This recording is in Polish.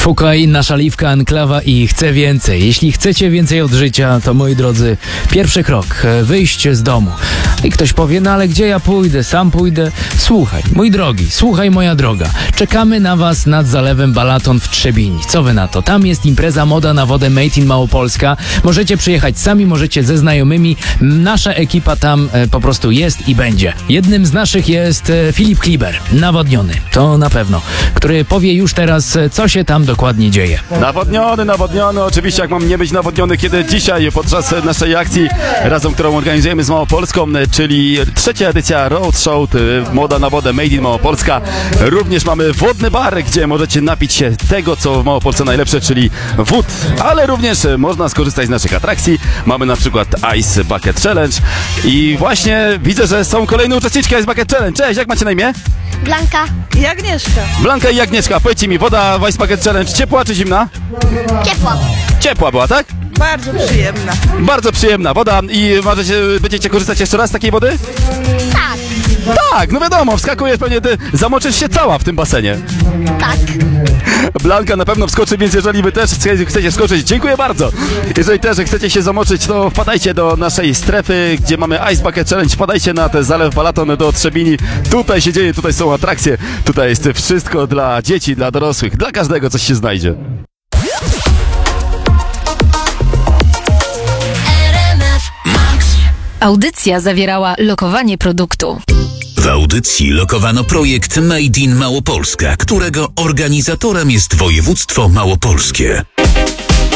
Fukaj, nasza Liwka, Enklawa i chcę więcej. Jeśli chcecie więcej od życia, to moi drodzy, pierwszy krok, wyjście z domu. I ktoś powie, no ale gdzie ja pójdę? Sam pójdę? Słuchaj, mój drogi, słuchaj moja droga. Czekamy na was nad zalewem Balaton w Trzebini. Co wy na to? Tam jest impreza Moda na wodę Made in Małopolska. Możecie przyjechać sami, możecie ze znajomymi. Nasza ekipa tam po prostu jest i będzie. Jednym z naszych jest Filip Kliber, nawodniony, to na pewno, który powie już teraz, co się tam dokładnie dzieje. Nawodniony, oczywiście jak mam nie być nawodniony, kiedy dzisiaj podczas naszej akcji, razem którą organizujemy z Małopolską, czyli trzecia edycja Road Show, Moda na wodę Made in Małopolska, również mamy wodny bar, gdzie możecie napić się tego, co w Małopolsce najlepsze, czyli wód, ale również można skorzystać z naszych atrakcji. Mamy na przykład Ice Bucket Challenge i właśnie widzę, że są kolejne uczestniczki Ice Bucket Challenge. Cześć, jak macie na imię? Blanka i Agnieszka. Blanka i Agnieszka, powiedzcie mi, woda w Ice Bucket Challenge ciepła czy zimna? ciepła. Ciepła była, tak? Bardzo przyjemna. Bardzo przyjemna woda i będziecie korzystać jeszcze raz z takiej wody? Tak, Tak, no wiadomo, wskakujesz pewnie, ty zamoczysz się cała w tym basenie. tak. Blanka na pewno wskoczy, więc jeżeli wy też chcecie wskoczyć, dziękuję bardzo. Jeżeli też chcecie się zamoczyć, to wpadajcie do naszej strefy, gdzie mamy Ice Bucket Challenge, wpadajcie na ten zalew Balaton do Trzebini. Tutaj się dzieje, tutaj są atrakcje, tutaj jest wszystko dla dzieci, dla dorosłych, dla każdego coś się znajdzie. Audycja zawierała lokowanie produktu. W audycji lokowano projekt Made in Małopolska, którego organizatorem jest województwo małopolskie.